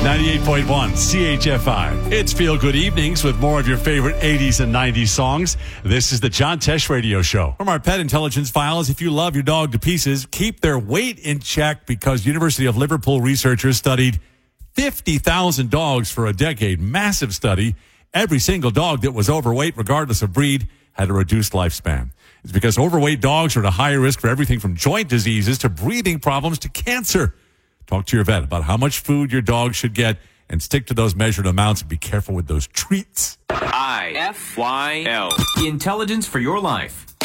98.1 CHFI. It's Feel Good Evenings with more of your favorite 80s and 90s songs. This is the John Tesh Radio Show. From our pet intelligence files, if you love your dog to pieces, keep their weight in check because University of Liverpool researchers studied 50,000 dogs for a decade. Massive study. Every single dog that was overweight, regardless of breed, had a reduced lifespan. It's because overweight dogs are at a higher risk for everything from joint diseases to breathing problems to cancer. Talk to your vet about how much food your dog should get and stick to those measured amounts and be careful with those treats. IFYL. Intelligence for your life.